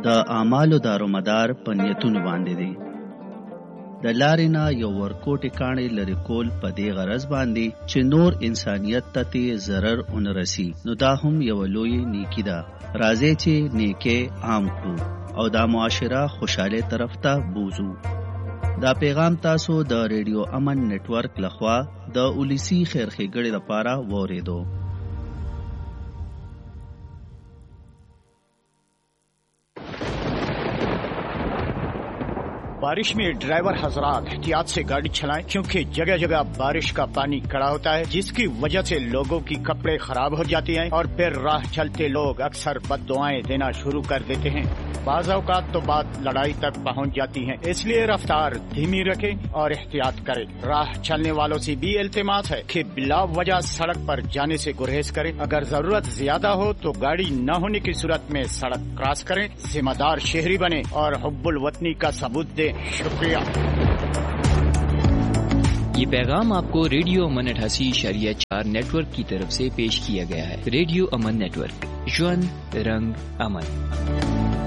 د اعمالو دارومدار په نیتونو باندې دی. د لارې نه یو ورکوټې کاڼې لرې کول په دې غرض باندې چې نور انسانیت ته ترې ضرر ونه رسي، نو دا هم یوه لویه نیکي ده. راځئ چې نیکي عام کړو او دا معاشره خوشحالۍ طرف ته بوزو. دا پیغام تاسو د ریډیو امن نټورک لخوا د اولسی خیر ښېګړې لپاره واورېدو. बारिश में ड्राइवर हजरात एहतियात से गाड़ी चलाएं, क्योंकि जगह जगह बारिश का पानी खड़ा होता है, जिसकी वजह से लोगों की कपड़े खराब हो जाते हैं और फिर राह चलते लोग अक्सर बद्दुआएं देना शुरू कर देते हैं. बाज़ औक़ात तो बात लड़ाई तक पहुंच जाती है. इसलिए रफ्तार धीमी रखें और एहतियात करें. राह चलने वालों से भी इल्तिमास है कि बिला वजह सड़क पर जाने से गुरेज करें. अगर जरूरत ज्यादा हो तो गाड़ी न होने की सूरत में सड़क क्रॉस करें. जिम्मेदार शहरी बने और हुब्बुल वतनी का सबूत दें. शुक्रिया. ये पैगाम आपको रेडियो अमन 88.4 नेटवर्क की तरफ से पेश किया गया है. रेडियो अमन नेटवर्क, जुअन रंग अमन.